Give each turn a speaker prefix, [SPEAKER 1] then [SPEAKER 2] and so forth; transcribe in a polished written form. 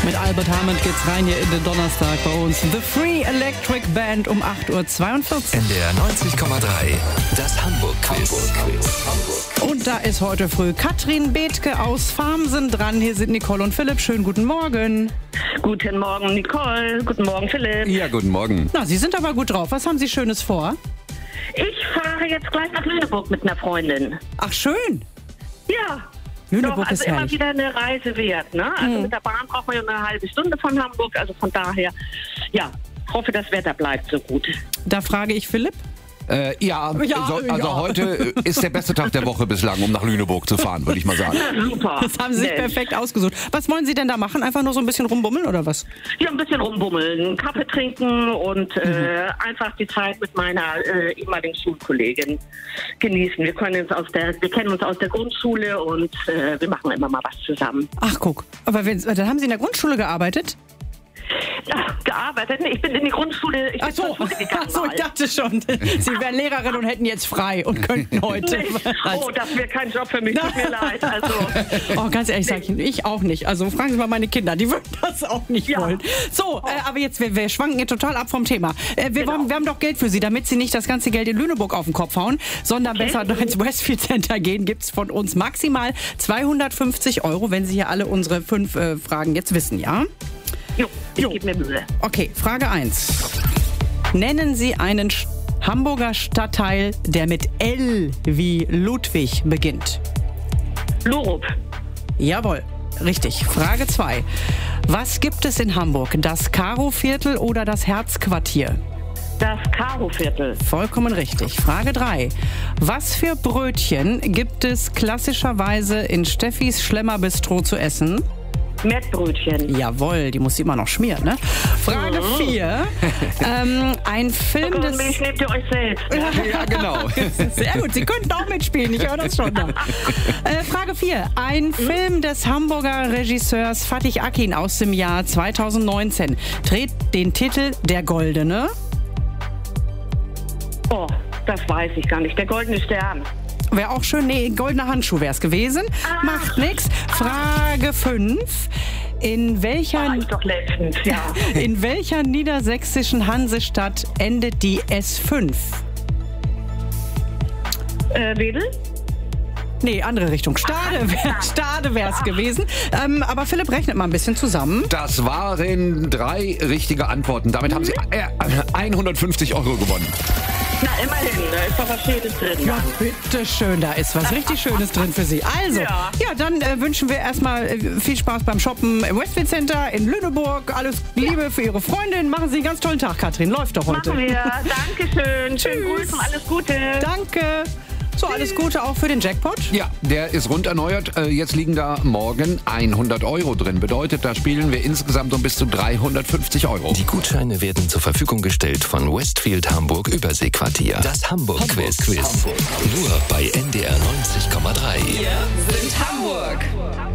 [SPEAKER 1] Mit Albert Hammond geht's rein hier in den Donnerstag bei uns. The Free Electric Band um 8.42 Uhr.
[SPEAKER 2] NDR 90,3, das Hamburg-Quiz.
[SPEAKER 1] Und da ist heute früh Katrin Bethke aus Farmsen dran. Hier sind Nicole und Philipp. Schönen guten Morgen.
[SPEAKER 3] Guten Morgen, Nicole. Guten Morgen, Philipp.
[SPEAKER 4] Ja, guten Morgen.
[SPEAKER 1] Na, Sie sind aber gut drauf. Was haben Sie Schönes vor?
[SPEAKER 3] Ich fahre jetzt gleich nach Lüneburg mit einer Freundin.
[SPEAKER 1] Ach, schön.
[SPEAKER 3] Ja.
[SPEAKER 1] Lüneburg
[SPEAKER 3] Doch, also
[SPEAKER 1] ist
[SPEAKER 3] immer
[SPEAKER 1] herrlich.
[SPEAKER 3] wieder eine Reise wert, ne? Also mit der Bahn braucht man ja eine halbe Stunde von Hamburg. Also von daher, ja, hoffe, das Wetter bleibt so gut.
[SPEAKER 1] Da frage ich Philipp.
[SPEAKER 4] Ja, heute ist der beste Tag der Woche bislang, um nach Lüneburg zu fahren, würde ich mal sagen.
[SPEAKER 3] Na, super.
[SPEAKER 1] Das haben Sie sich
[SPEAKER 3] Mensch.
[SPEAKER 1] perfekt ausgesucht. Was wollen Sie denn da machen? Einfach nur so ein bisschen rumbummeln oder was?
[SPEAKER 3] Ja, ein bisschen rumbummeln, Kaffee trinken und einfach die Zeit mit meiner ehemaligen Schulkollegin genießen. Wir kennen uns aus der Grundschule und wir machen immer mal was zusammen.
[SPEAKER 1] Ach, guck. Aber dann haben Sie in der Grundschule gearbeitet?
[SPEAKER 3] Ja, gearbeitet. Nee, ich bin in die Grundschule. Ich bin zur Schule gegangen.
[SPEAKER 1] Ach so, ich dachte schon, Sie wären Lehrerin und hätten jetzt frei und könnten heute.
[SPEAKER 3] Nee. Oh, das wäre kein Job für mich. Tut mir leid. Also.
[SPEAKER 1] Oh, ganz ehrlich, sag ich auch nicht. Also fragen Sie mal meine Kinder, die würden das auch nicht
[SPEAKER 3] Ja.
[SPEAKER 1] wollen. So, aber jetzt, wir schwanken hier total ab vom Thema. Wir haben doch Geld für Sie, damit Sie nicht das ganze Geld in Lüneburg auf den Kopf hauen, sondern besser noch ins Westfield Center gehen. Gibt's von uns maximal 250 €, wenn Sie hier alle unsere 5 Fragen jetzt wissen, ja?
[SPEAKER 3] Jo, ich gebe mir Mühe.
[SPEAKER 1] Okay, Frage 1. Nennen Sie einen Hamburger Stadtteil, der mit L wie Ludwig beginnt.
[SPEAKER 3] Lurup.
[SPEAKER 1] Jawohl, richtig. Frage 2. Was gibt es in Hamburg? Das Karo-Viertel oder das Herzquartier?
[SPEAKER 3] Das Karo-Viertel.
[SPEAKER 1] Vollkommen richtig. Frage 3. Was für Brötchen gibt es klassischerweise in Steffis Schlemmerbistro zu essen?
[SPEAKER 3] Mettbrötchen.
[SPEAKER 1] Jawohl, die muss sie immer noch schmieren, ne? Frage 4. Ein Film des...
[SPEAKER 3] Milch nehmt ihr euch selbst.
[SPEAKER 4] Ja, genau.
[SPEAKER 1] Sehr gut, Sie könnten auch mitspielen, ich höre das schon. Frage 4. Ein Film des Hamburger Regisseurs Fatih Akin aus dem Jahr 2019 trägt den Titel Der Goldene.
[SPEAKER 3] Oh, das weiß ich gar nicht. Der Goldene Stern.
[SPEAKER 1] Wäre auch schön, nee, goldener Handschuh wäre es gewesen. Macht nix. Frage 5. In welcher niedersächsischen Hansestadt endet die S5?
[SPEAKER 3] Wedel?
[SPEAKER 1] Nee, andere Richtung. Stade wäre es gewesen. Aber Philipp rechnet mal ein bisschen zusammen.
[SPEAKER 4] Das waren 3 richtige Antworten. Damit haben Sie 150 € gewonnen.
[SPEAKER 3] Na, immerhin. Da ist doch was Schönes drin.
[SPEAKER 1] Ja, bitteschön, da ist was richtig Schönes drin für Sie. Also, ja dann wünschen wir erstmal viel Spaß beim Shoppen im Westfield Center in Lüneburg. Alles Liebe für Ihre Freundin. Machen Sie einen ganz tollen Tag, Katrin. Läuft doch heute.
[SPEAKER 3] Machen wir. Dankeschön. Schönen Gruß und alles Gute.
[SPEAKER 1] Danke. So, alles Gute auch für den Jackpot.
[SPEAKER 4] Ja, der ist rund erneuert. Jetzt liegen da morgen 100 € drin. Bedeutet, da spielen wir insgesamt um bis zu 350 €.
[SPEAKER 2] Die Gutscheine werden zur Verfügung gestellt von Westfield Hamburg Überseequartier. Das Hamburg-Quiz. Nur bei NDR 90,3.
[SPEAKER 1] Wir sind Hamburg.